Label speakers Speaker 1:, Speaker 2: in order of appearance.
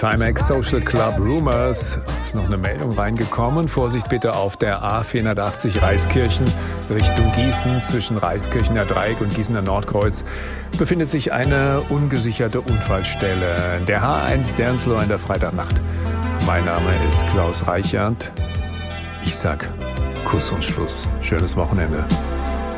Speaker 1: Timex Social Club Rumors. Ist noch eine Meldung reingekommen. Vorsicht bitte auf der A480 Reiskirchen Richtung Gießen. Zwischen Reiskirchener Dreieck und Gießener Nordkreuz befindet sich eine ungesicherte Unfallstelle. Der H1 Sternsloh in der Freitagnacht. Mein Name ist Klaus Reichert. Ich sag Kuss und Schluss. Schönes Wochenende.